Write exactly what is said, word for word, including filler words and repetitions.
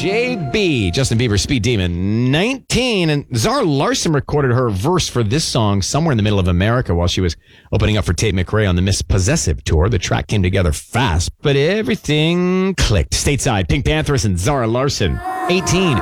J B, Justin Bieber, Speed Demon, nineteen. And Zara Larsson recorded her verse for this song somewhere in the middle of America while she was opening up for Tate McRae on the Miss Possessive tour. The track came together fast, but everything clicked. Stateside, Pink Panthers and Zara Larsson, eighteen.